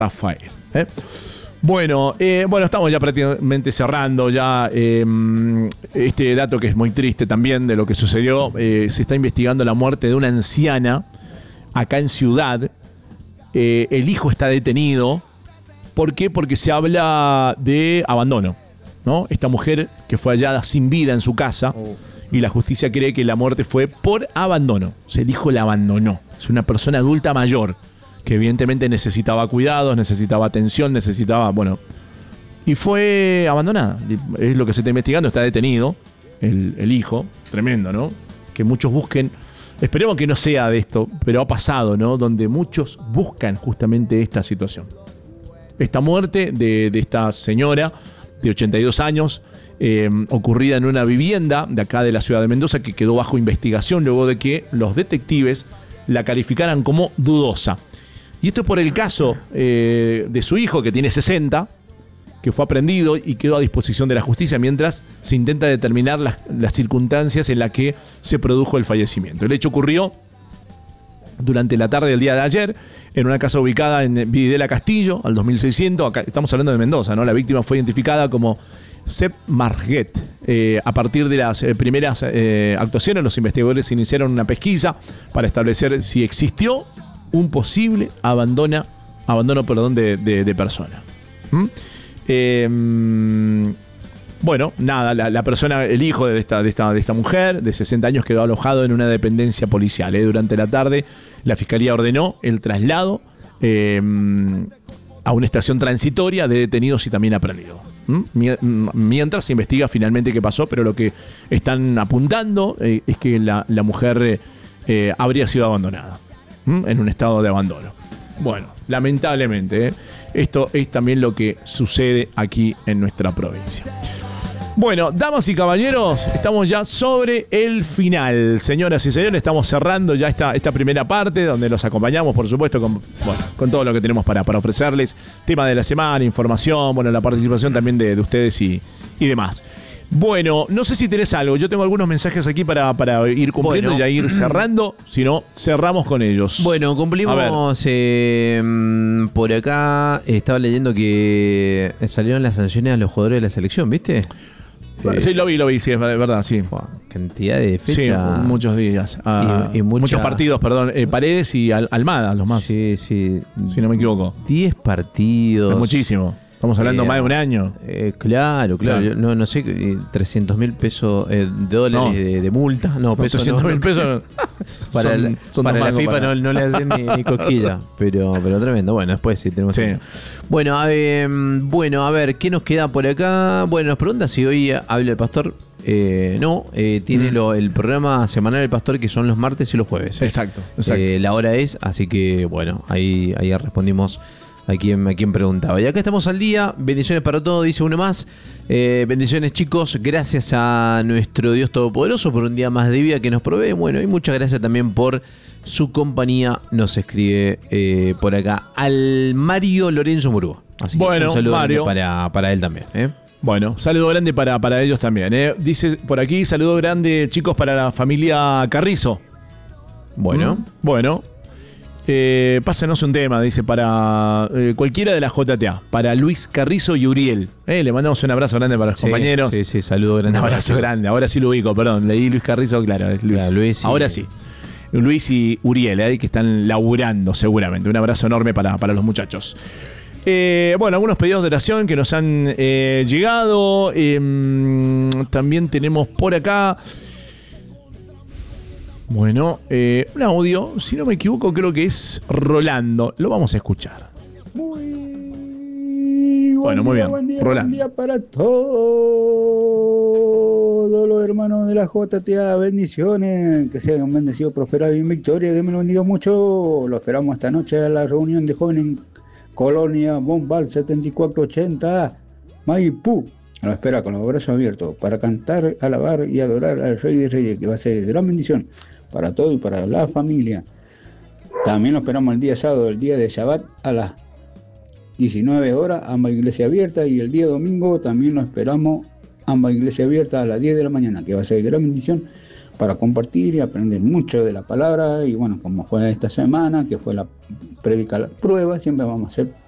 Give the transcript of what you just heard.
Rafael. Bueno, estamos ya prácticamente cerrando ya este dato que es muy triste también de lo que sucedió. Se está investigando la muerte de una anciana acá en Ciudad. El hijo está detenido. ¿Por qué? Porque se habla de abandono, ¿no? Esta mujer que fue hallada sin vida en su casa y la justicia cree que la muerte fue por abandono. O sea, el hijo la abandonó. Es una persona adulta mayor que evidentemente necesitaba cuidados, necesitaba atención, y fue abandonada. Es lo que se está investigando, está detenido el hijo. Tremendo, ¿no? Que muchos busquen. Esperemos que no sea de esto, pero ha pasado, ¿no? Donde muchos buscan justamente esta situación. Esta muerte de esta señora de 82 años, ocurrida en una vivienda de acá de la ciudad de Mendoza, que quedó bajo investigación luego de que los detectives la calificaran como dudosa. Y esto es por el caso de su hijo, que tiene 60, que fue aprehendido y quedó a disposición de la justicia mientras se intenta determinar las circunstancias en las que se produjo el fallecimiento. El hecho ocurrió durante la tarde del día de ayer en una casa ubicada en Videla Castillo, al 2600. Acá estamos hablando de Mendoza, ¿no? La víctima fue identificada como Sepp Marget. A partir de las primeras actuaciones, los investigadores iniciaron una pesquisa para establecer si existió un posible abandono de persona. La persona, el hijo de esta mujer de 60 años quedó alojado en una dependencia policial. Durante la tarde, la fiscalía ordenó el traslado a una estación transitoria de detenidos y también aprendidos. Mientras se investiga finalmente qué pasó, pero lo que están apuntando es que la mujer habría sido abandonada, en un estado de abandono. Bueno, lamentablemente, esto es también lo que sucede aquí en nuestra provincia. Bueno, damas y caballeros, estamos ya sobre el final. Señoras y señores, estamos cerrando ya esta primera parte, donde los acompañamos, por supuesto, con todo lo que tenemos para ofrecerles. Tema de la semana, información, la participación también de ustedes y demás. Bueno, no sé si tenés algo. Yo tengo algunos mensajes aquí para ir cumpliendo y ya ir cerrando. Si no, cerramos con ellos. Bueno, cumplimos. Por acá estaba leyendo que salieron las sanciones a los jugadores de la selección, ¿viste? Sí, lo vi, sí, es verdad, sí. Cantidad de fechas. Sí, muchos días. Muchos partidos, perdón. Paredes y Almada, los más. Sí. Si no me equivoco. 10 partidos. Es muchísimo. Estamos hablando más de un año. Claro. Yo no sé, 300 mil pesos de dólares de multa. No, pesos 300 mil pesos. Para la FIFA no le hacen ni cosquilla. Pero tremendo. Bueno, después sí tenemos. Sí. Bueno, a ver, ¿qué nos queda por acá? Bueno, nos pregunta si hoy habla el pastor. Tiene el programa semanal del pastor, que son los martes y los jueves. Exacto. La hora es, así que bueno, ahí respondimos a quien preguntaba. Y acá estamos al día. Bendiciones para todos, dice uno más. Bendiciones, chicos. Gracias a nuestro Dios Todopoderoso por un día más de vida que nos provee. Bueno, y muchas gracias también por su compañía. Nos escribe por acá al Mario Lorenzo Murúa. Así que un saludo Mario para él también. Bueno, saludo grande para ellos también. Dice por aquí, saludo grande, chicos, para la familia Carrizo. Bueno. Pásanos un tema, dice, para cualquiera de la JTA, para Luis Carrizo y Uriel. Le mandamos un abrazo grande para los compañeros. Sí, saludo grande. Un abrazo grande, ahora sí lo ubico, perdón. Leí Luis Carrizo, claro, es Luis. Claro, Luis ahora sí. Luis y Uriel, que están laburando seguramente. Un abrazo enorme para los muchachos. Algunos pedidos de oración que nos han llegado. También tenemos por acá. Bueno, un audio, si no me equivoco, creo que es Rolando. Lo vamos a escuchar. Muy bien. Rolando. Buen día para todos los hermanos de la JTA. Bendiciones. Que sean bendecidos, prosperados y en victoria. Dios me lo bendiga mucho. Lo esperamos esta noche a la reunión de jóvenes en Colonia Bombal 7480 Maipú. Lo espera con los brazos abiertos para cantar, alabar y adorar al Rey de Reyes, que va a ser de gran bendición para todo y para la familia. También lo esperamos el día sábado, el día de Shabbat, a las 19 horas, ambas iglesias abiertas, y el día domingo también lo esperamos, ambas iglesias abiertas, a las 10 de la mañana, que va a ser de gran bendición para compartir y aprender mucho de la palabra. Y bueno, como fue esta semana, que fue la prédica, la prueba, siempre vamos a hacer